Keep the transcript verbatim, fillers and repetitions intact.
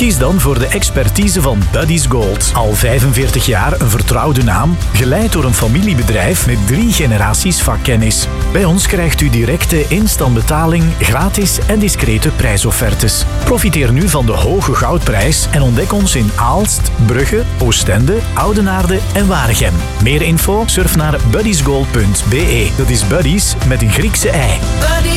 Kies dan voor de expertise van Buddy's Gold. Al vijfenveertig jaar een vertrouwde naam, geleid door een familiebedrijf met drie generaties vakkennis. Bij ons krijgt u directe instantbetaling, gratis en discrete prijsoffertes. Profiteer nu van de hoge goudprijs en ontdek ons in Aalst, Brugge, Oostende, Oudenaarde en Waregem. Meer info? Surf naar buddiesgold punt be. Dat is Buddies met een Griekse ei.